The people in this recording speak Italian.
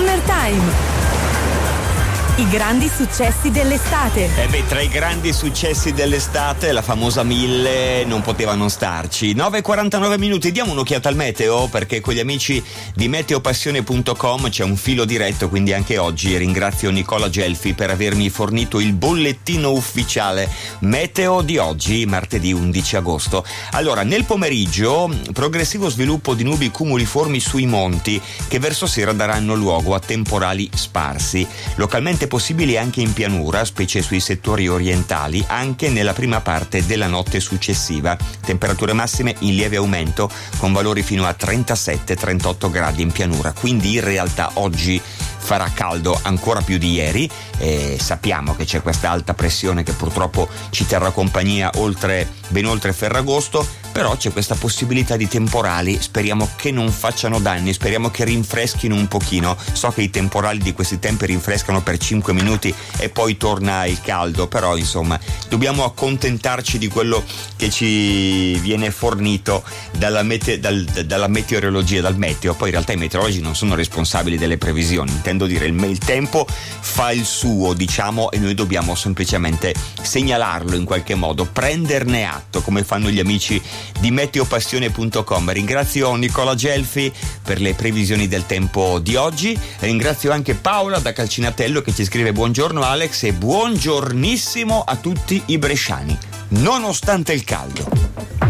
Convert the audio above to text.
Summertime. I grandi successi dell'estate. Tra i grandi successi dell'estate la famosa 1000 non poteva non starci. 9:49 minuti, diamo un'occhiata al meteo, perché con gli amici di meteopassione.com c'è un filo diretto, quindi anche oggi ringrazio Nicola Gelfi per avermi fornito il bollettino ufficiale meteo di oggi, martedì 11 agosto. Allora, nel pomeriggio progressivo sviluppo di nubi cumuliformi sui monti che verso sera daranno luogo a temporali sparsi, localmente possibili anche in pianura, specie sui settori orientali, anche nella prima parte della notte successiva. Temperature massime in lieve aumento con valori fino a 37-38 gradi in pianura, quindi in realtà oggi farà caldo ancora più di ieri. Sappiamo che c'è questa alta pressione che purtroppo ci terrà compagnia ben oltre Ferragosto, però c'è questa possibilità di temporali. Speriamo che non facciano danni, speriamo che rinfreschino un pochino. So che i temporali di questi tempi rinfrescano per 5 minuti e poi torna il caldo, però insomma dobbiamo accontentarci di quello che ci viene fornito dalla meteorologia, dal meteo. Poi in realtà i meteorologi non sono responsabili delle previsioni, intendo dire il tempo fa il suo, diciamo, e noi dobbiamo semplicemente segnalarlo in qualche modo, prenderne atto come fanno gli amici di meteopassione.com. Ringrazio Nicola Gelfi per le previsioni del tempo di oggi, ringrazio anche Paola da Calcinatello che ci scrive: buongiorno Alex e buongiornissimo a tutti i bresciani nonostante il caldo.